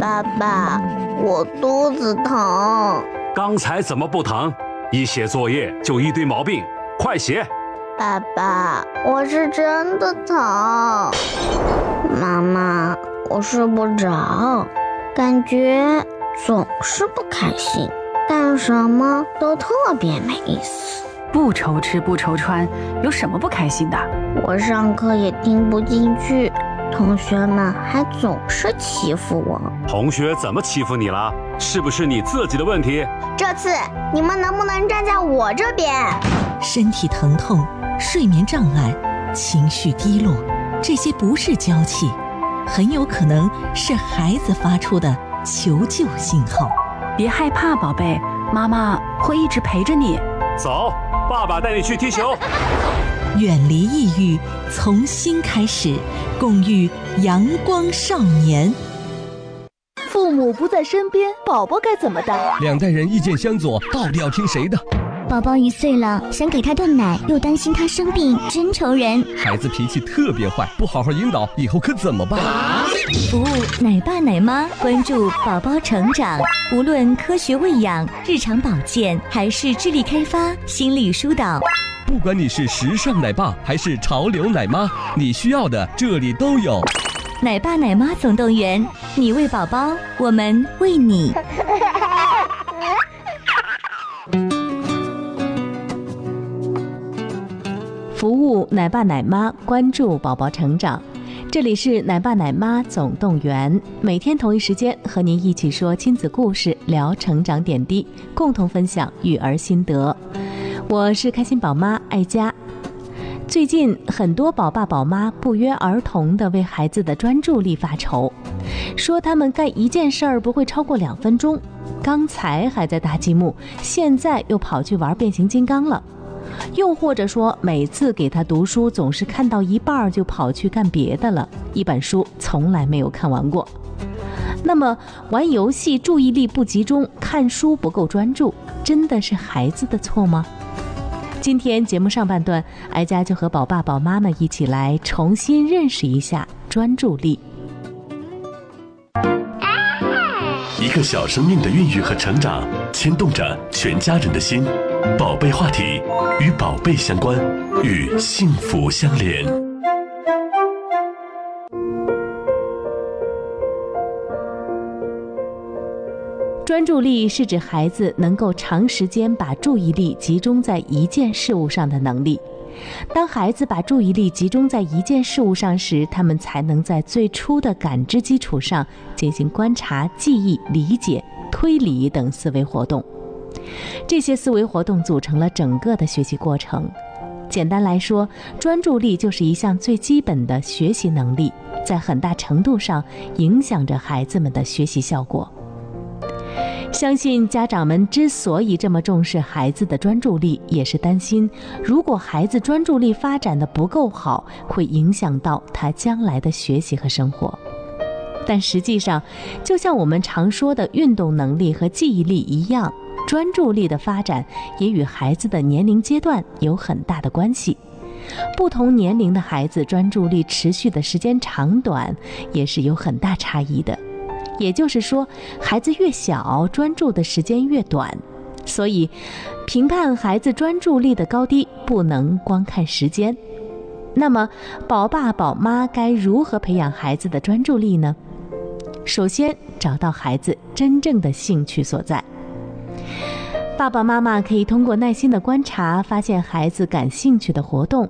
爸爸，我肚子疼。 刚才怎么不疼？一写作业就一堆毛病，快写。 爸爸，我是真的疼。妈妈，我睡不着，感觉总是不开心，干什么都特别没意思。 不愁吃不愁穿，有什么不开心的？ 我上课也听不进去，同学们还总是欺负我。 同学怎么欺负你了？是不是你自己的问题？ 这次你们能不能站在我这边？ 身体疼痛、睡眠障碍、情绪低落，这些不是娇气，很有可能是孩子发出的求救信号。 别害怕，宝贝，妈妈会一直陪着你。 走，爸爸带你去踢球。 远离抑郁，从新开始，共育阳光少年。 父母不在身边，宝宝该怎么办？ 两代人意见相左，到底要听谁的？ 宝宝1岁了，想给他断奶，又担心他生病，真愁人。 孩子脾气特别坏，不好好引导，以后可怎么办？ 服务奶爸奶妈，关注宝宝成长，无论科学喂养、日常保健，还是智力开发、心理疏导。 不管你是时尚奶爸还是潮流奶妈，你需要的这里都有。 奶爸奶妈总动员，你喂宝宝，我们喂你。 服务奶爸奶妈，关注宝宝成长。这里是奶爸奶妈总动员，每天同一时间和您一起说亲子故事，聊成长点滴，共同分享育儿心得。我是开心宝妈爱佳。最近很多宝爸宝妈不约而同地为孩子的专注力发愁，说他们干一件事儿不会超过2分钟，刚才还在打积木，现在又跑去玩变形金刚了。又或者说每次给他读书总是看到一半就跑去干别的了，一本书从来没有看完过。那么玩游戏注意力不集中，看书不够专注，真的是孩子的错吗？今天节目上半段，哀家就和宝爸宝妈们一起来重新认识一下专注力。 一个小生命的孕育和成长，牵动着全家人的心。宝贝话题与宝贝相关，与幸福相连。 专注力是指孩子能够长时间把注意力集中在一件事物上的能力。当孩子把注意力集中在一件事物上时，他们才能在最初的感知基础上进行观察、记忆、理解、推理等思维活动。这些思维活动组成了整个的学习过程。简单来说，专注力就是一项最基本的学习能力，在很大程度上影响着孩子们的学习效果。相信家长们之所以这么重视孩子的专注力，也是担心如果孩子专注力发展得不够好，会影响到他将来的学习和生活。但实际上，就像我们常说的运动能力和记忆力一样，专注力的发展也与孩子的年龄阶段有很大的关系。不同年龄的孩子专注力持续的时间长短也是有很大差异的。也就是说，孩子越小，专注的时间越短。所以，评判孩子专注力的高低，不能光看时间。那么，宝爸宝妈该如何培养孩子的专注力呢？首先，找到孩子真正的兴趣所在。爸爸妈妈可以通过耐心的观察，发现孩子感兴趣的活动，